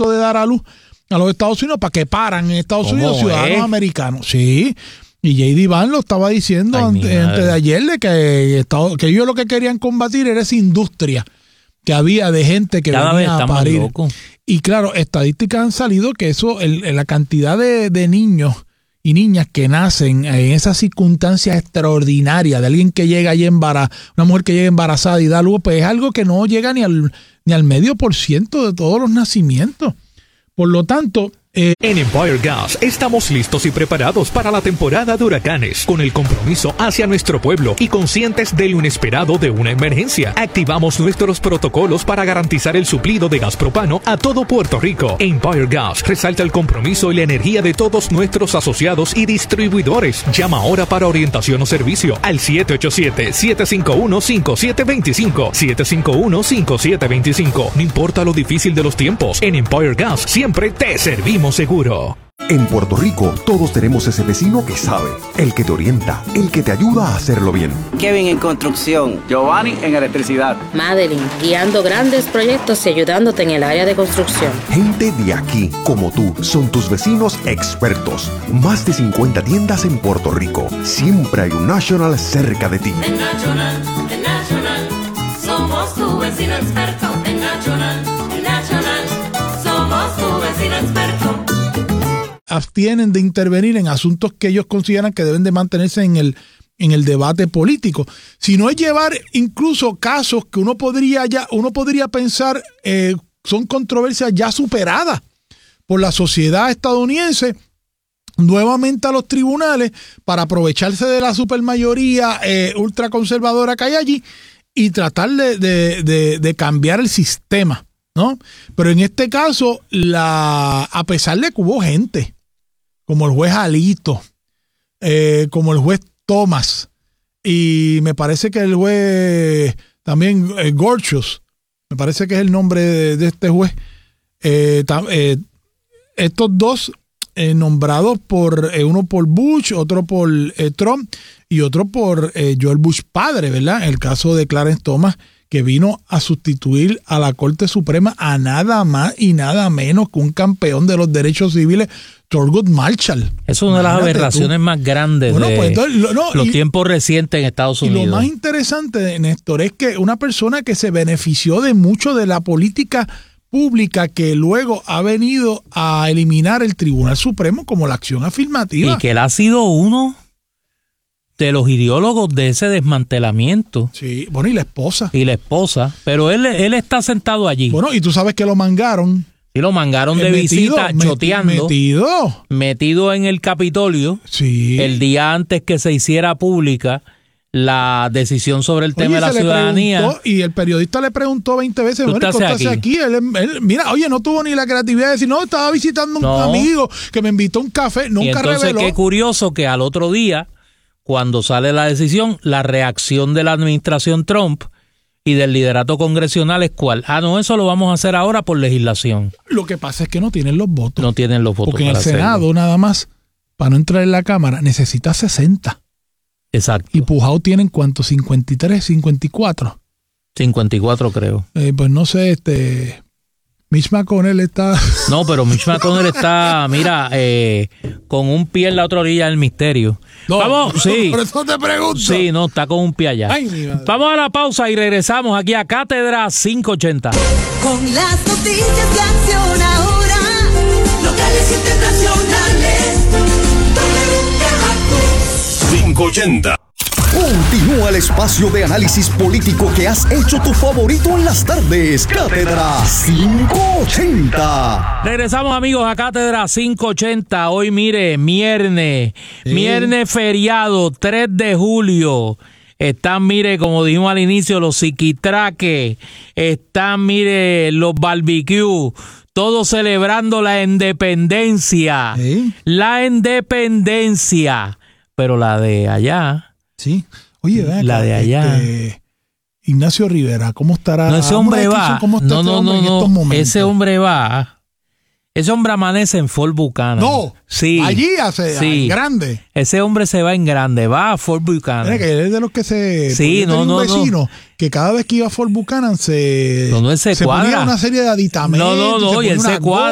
punto de dar a luz a los Estados Unidos para que paran en Estados Unidos ciudadanos americanos. Sí. Y J.D. Vance lo estaba diciendo antes de ayer, de que ellos lo que querían combatir era esa industria que había de gente que venía a parir. Y claro, estadísticas han salido que eso, la cantidad de niños y niñas que nacen en esas circunstancias extraordinarias, de alguien que llega ahí una mujer que llega embarazada y da luz, pues es algo que no llega ni al 0.5% de todos los nacimientos. Por lo tanto, en Empire Gas estamos listos y preparados para la temporada de huracanes, con el compromiso hacia nuestro pueblo y conscientes de lo inesperado de una emergencia. Activamos nuestros protocolos para garantizar el suplido de gas propano a todo Puerto Rico. Empire Gas resalta el compromiso y la energía de todos nuestros asociados y distribuidores. Llama ahora para orientación o servicio al 787-751-5725. 751-5725. No importa lo difícil de los tiempos, en Empire Gas siempre te servimos seguro. En Puerto Rico, todos tenemos ese vecino que sabe, el que te orienta, el que te ayuda a hacerlo bien. Kevin en construcción, Giovanni en electricidad, Madeline guiando grandes proyectos y ayudándote en el área de construcción. Gente de aquí, como tú, son tus vecinos expertos. Más de 50 tiendas en Puerto Rico. Siempre hay un National cerca de ti. En National, somos tu vecino experto. En National, somos tu vecino experto. Abstienen de intervenir en asuntos que ellos consideran que deben de mantenerse en el debate político, sino es llevar incluso casos que uno podría pensar son controversias ya superadas por la sociedad estadounidense, nuevamente a los tribunales para aprovecharse de la supermayoría ultraconservadora que hay allí y tratar de cambiar el sistema, ¿no? Pero en este caso, a pesar de que hubo gente como el juez Alito, como el juez Thomas, y me parece que el juez también Gorsuch, me parece que es el nombre de este juez, estos dos nombrados uno por Bush, otro por Trump y otro por George Bush padre, ¿verdad? En el caso de Clarence Thomas, que vino a sustituir a la Corte Suprema a nada más y nada menos que un campeón de los derechos civiles, Thurgood Marshall. Es una de las aberraciones más grandes de los tiempos recientes en Estados Unidos. Y lo más interesante, Néstor, es que una persona que se benefició de mucho de la política pública que luego ha venido a eliminar el Tribunal Supremo como la acción afirmativa. Y que él ha sido uno de los ideólogos de ese desmantelamiento. Sí, bueno, y la esposa. Pero él está sentado allí. Bueno, y tú sabes que lo mangaron. Sí, lo mangaron de visita, choteando. Metido en el Capitolio. Sí. El día antes que se hiciera pública la decisión sobre el tema de la ciudadanía. Y el periodista le preguntó 20 veces, ¿Tú estás aquí? Él, mira, no tuvo ni la creatividad de decir, no, estaba visitando un amigo que me invitó a un café, nunca reveló. Y entonces, qué curioso que al otro día, cuando sale la decisión, la reacción de la administración Trump y del liderato congresional es ¿cuál? No, eso lo vamos a hacer ahora por legislación. Lo que pasa es que no tienen los votos. No tienen los votos. Porque en el Senado, nada más, para no entrar en la Cámara, necesita 60. Exacto. Y Pujao tienen ¿cuántos? 53, 54. 54 creo. Pues no sé, Mitch McConnell está... No, pero Mitch McConnell está, mira, con un pie en la otra orilla del misterio. No, vamos, sí. Por eso te pregunto. Sí, no, está con un pie allá. Ay, vamos a la pausa y regresamos aquí a Cátedra 580. Con las noticias de Acción Ahora, locales e internacionales, 580. Continúa el espacio de análisis político que has hecho tu favorito en las tardes. Cátedra 580. Regresamos, amigos, a Cátedra 580. Hoy, mire, viernes feriado, 3 de julio. Están, mire, como dijimos al inicio, los psiquitraques. Están, mire, los barbecues. Todos celebrando la independencia. La independencia. Pero la de allá... Sí. Oye, la de allá. Ignacio Rivera, ¿cómo estará? No, ese hombre va. No. Ese hombre va. Ese hombre amanece en Fort Buchanan. No. Sí. Allí en grande. Ese hombre se va en grande, va a Fort Buchanan. Mira que él es de los que se... Sí, un vecino que cada vez que iba a Fort Buchanan se cuadra. ponía una serie de aditamentos. Y él se cuadra.